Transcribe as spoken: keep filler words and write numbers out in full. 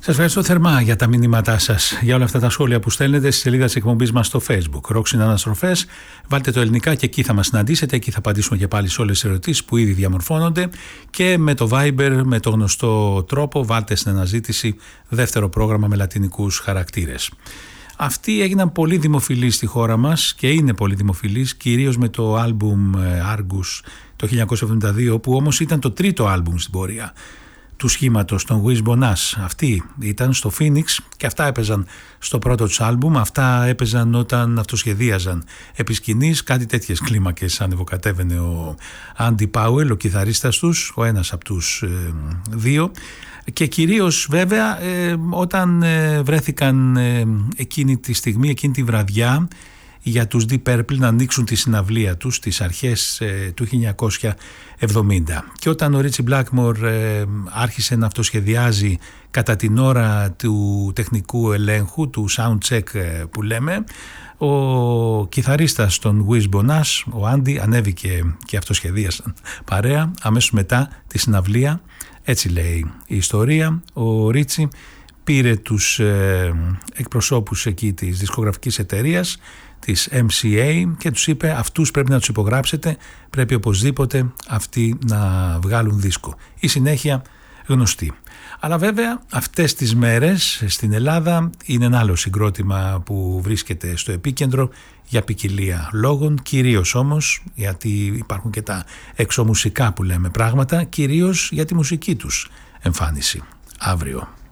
Σας ευχαριστώ θερμά για τα μηνύματά σας, για όλα αυτά τα σχόλια που στέλνετε στη σελίδα της εκπομπής μας στο Facebook. Rock Συναναστροφές, βάλτε το ελληνικά και εκεί θα μας συναντήσετε. Εκεί θα απαντήσουμε και πάλι σε όλες τις ερωτήσεις που ήδη διαμορφώνονται. Και με το Viber, με το γνωστό τρόπο, βάλτε στην αναζήτηση δεύτερο πρόγραμμα με λατινικούς χαρακτήρες. Αυτοί έγιναν πολύ δημοφιλείς στη χώρα μας και είναι πολύ δημοφιλείς, κυρίως με το άλμπουμ Argus το χίλια εννιακόσια εβδομήντα δύο, που όμως ήταν το τρίτο άλμπουμ στην πορεία του σχήματος των Wishbone-Ash. Αυτοί ήταν στο Phoenix και αυτά έπαιζαν στο πρώτο τους άλμπουμ, αυτά έπαιζαν όταν αυτοσχεδίαζαν επί σκηνής, κάτι τέτοιες κλίμακες ανεβοκατέβαινε ο Andy Powell, ο κιθαρίστας τους, ο ένας από τους ε, δύο. Και κυρίως βέβαια ε, όταν ε, βρέθηκαν ε, εκείνη τη στιγμή, εκείνη τη βραδιά, για τους Deep Purple να ανοίξουν τη συναυλία τους στις αρχές ε, του χίλια εννιακόσια εβδομήντα. Και όταν ο Ρίτσι Μπλάκμορ ε, άρχισε να αυτοσχεδιάζει κατά την ώρα του τεχνικού ελέγχου, του sound check ε, που λέμε, ο κιθαρίστας των Wishbone-Ash, ο Άντι, ανέβηκε και αυτοσχεδίασαν παρέα αμέσως μετά τη συναυλία. Έτσι λέει η ιστορία. Ο Ρίτσι πήρε τους ε, εκπροσώπους εκεί της δισκογραφικής εταιρείας, της εμ σι έι, και τους είπε αυτούς πρέπει να τους υπογράψετε, πρέπει οπωσδήποτε αυτοί να βγάλουν δίσκο. Η συνέχεια γνωστή. Αλλά βέβαια αυτές τις μέρες στην Ελλάδα είναι ένα άλλο συγκρότημα που βρίσκεται στο επίκεντρο για ποικιλία λόγων, κυρίως όμως γιατί υπάρχουν και τα εξωμουσικά που λέμε πράγματα, κυρίως για τη μουσική τους εμφάνιση αύριο.